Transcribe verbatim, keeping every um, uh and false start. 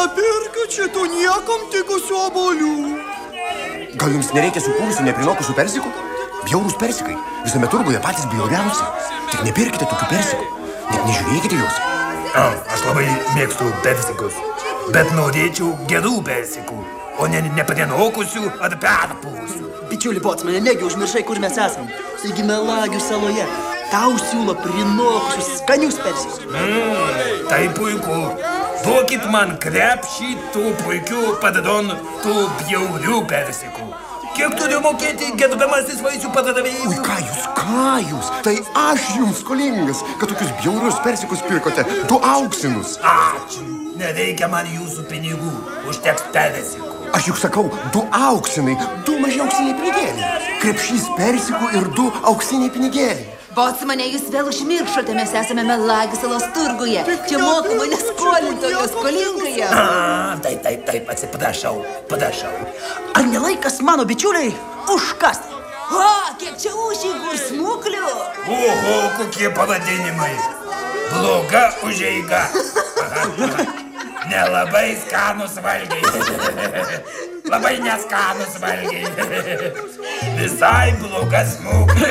Nepirkit šitų niekam tikusių obuolių. Gal jums nereikia supūrusių, neprinokusių persikų? Bjaurūs persikai. Visame turguje patys bjauriausi. Tik nepirkite tokių persikų. Net nežiūrėkite juos. A, aš labai mėgstu persikus. Bet norėčiau gerų persikų, o ne neprinokusių ar perpūsių. Bičiuli, Bocmane, negi užmiršai, kur mes esam. Taigi Melagių saloje. Tau siūlo prinokusius skanius persikus. Mm, tai puiku. Duokit man krepšį tų puikių, pardon, tų bjaurių persikų. Kiek turiu mokėti gerbiamasis vaisių pardavėjų? Ui, ką jūs, ką jūs? Tai aš jums skolingas, kad tokius bjaurius persikus pirkote. Du auksinus. Ačiū. Nereikia man jūsų pinigų. Užteks persikų. Aš juk sakau, du auksinai, du maži auksiniai pinigėliai. Krepšys persikų ir du auksiniai pinigėliai. Bocmane, jūs vėl užmiršote, mes esame Melagių salos turguje. Čia mokama neskolintojo skolingoje. A, taip, taip, taip, atsiprašau, prašau. Ar nelaikas, mano bičiuliai, užkasti? O, kiek čia užeigų ir smuklių. Oho, kokie pavadinimai. Bloga užeiga. Nelabai skanus valgiai. Labai neskanus valgiai. Visai blogas smuklė.